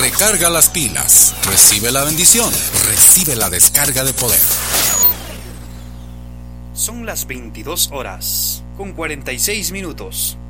Recarga las pilas. Recibe la bendición. Recibe la descarga de poder. Son las 22 horas, con 46 minutos.